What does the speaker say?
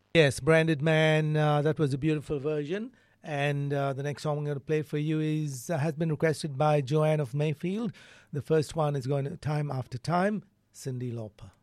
Yes, Branded Man. That was a beautiful version. And the next song I'm going to play for you is has been requested by Joanne of Mayfield. The first one is going to Time After Time, Cyndi Lauper.